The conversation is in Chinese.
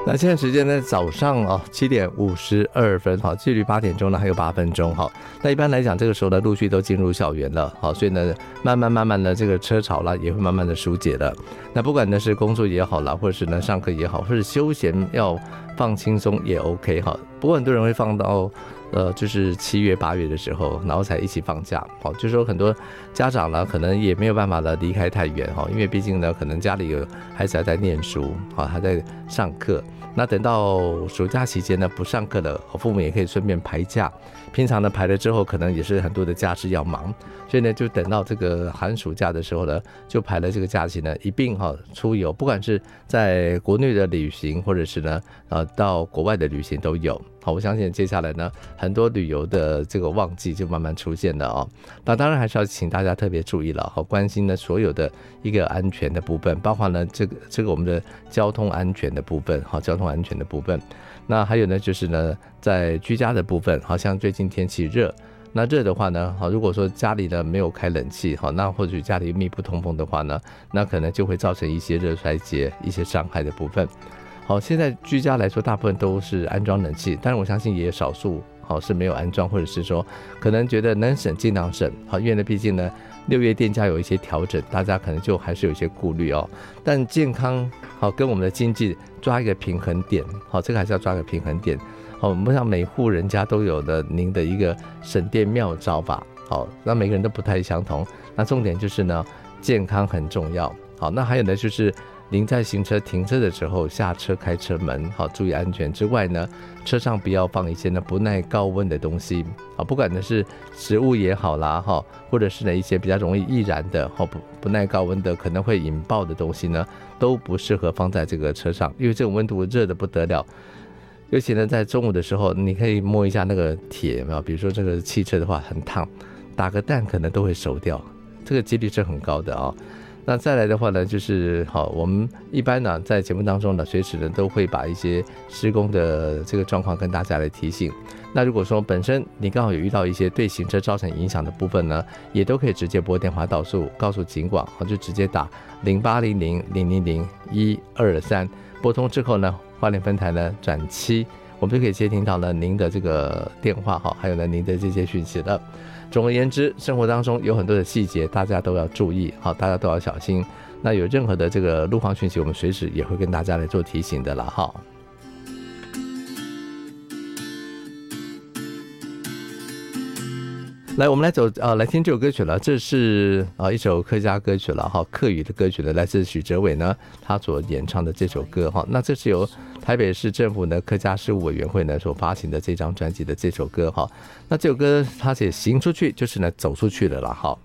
那现在时间呢，早上7点52分，好，距离8点钟呢还有8分钟，好，那一般来讲这个时候呢陆续都进入校园了，好，所以呢慢慢的这个车潮啦也会慢慢的疏解了。那不管呢是工作也好啦，或者是呢上课也好，或者休闲要放轻松也 OK 哈。不过很多人会放到就是7月8月的时候，然后才一起放假，好，就是说很多家长呢可能也没有办法的离开太远哈，因为毕竟呢可能家里有孩子还在念书，好，还在上课。那等到暑假期间呢不上课了，父母也可以顺便排假，平常呢排了之后可能也是很多的假日要忙，所以呢就等到这个寒暑假的时候呢就排了这个假期呢一并出游，不管是在国内的旅行或者是呢到国外的旅行都有。好，我相信接下来呢很多旅游的这个旺季就慢慢出现了那当然还是要请大家特别注意了，好，关心呢所有的一个安全的部分，包括呢这个我们的交通安全的部分，好，交通安全的部分。那还有呢就是呢在居家的部分，好像最近天气热，那热的话呢，好，如果说家里呢没有开冷气，好，那或许家里密不通风的话呢，那可能就会造成一些热衰竭、一些伤害的部分。好，现在居家来说大部分都是安装冷气，但是我相信也有少数是没有安装，或者是说可能觉得能省尽量省，好，因为呢毕竟呢6月电价有一些调整，大家可能就还是有一些顾虑但健康好跟我们的经济抓一个平衡点，好，这个还是要抓个平衡点。好，我们想每户人家都有的您的一个省电妙招吧，好，那每个人都不太相同，那重点就是呢健康很重要。好，那还有呢就是您在行车停车的时候下车开车门，好，注意安全之外呢，车上不要放一些呢不耐高温的东西，好，不管呢是食物也好啦，或者是呢一些比较容易易燃的不耐高温的可能会引爆的东西呢，都不适合放在这个车上，因为这种温度热得不得了。尤其呢在中午的时候你可以摸一下那个铁，有没有？比如说这个汽车的话很烫，打个蛋可能都会熟掉，这个几率是很高的那再来的话呢就是好，我们一般呢在节目当中呢随时呢都会把一些施工的这个状况跟大家来提醒。那如果说本身你刚好有遇到一些对行车造成影响的部分呢，也都可以直接拨电话告诉警广，就直接打0800-000-123，拨通之后呢花莲分台呢转7，我们就可以接听到呢您的这个电话还有呢您的这些讯息了。总而言之，生活当中有很多的细节大家都要注意，好，大家都要小心。那有任何的这个路况讯息，我们随时也会跟大家来做提醒的啦来，我们来听这首歌曲了，这是一首客家歌曲了客语的歌曲呢，来自许哲伟呢他所演唱的这首歌那这是由台北市政府呢客家事务委员会呢所发行的这张专辑的这首歌那这首歌它写行出去就是呢走出去了啦